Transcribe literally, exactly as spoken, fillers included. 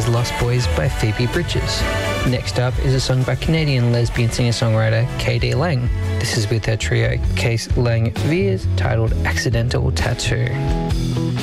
is Lost Boys by Phoebe Bridgers. Next up is a song by Canadian lesbian singer-songwriter K D Lang. This is with her trio Case Lang Veers, titled Accidental Tattoo.